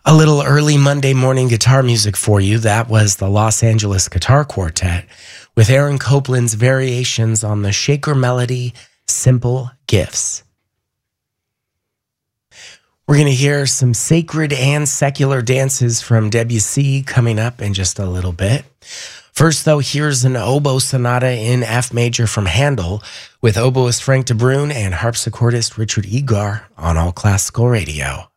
A little early Monday morning guitar music for you. That was the Los Angeles Guitar Quartet with Aaron Copland's variations on the Shaker melody, Simple Gifts. We're going to hear some sacred and secular dances from Debussy coming up in just a little bit. First, though, here's an oboe sonata in F major from Handel with oboist Frank de Bruin and harpsichordist Richard Egar on All Classical Radio.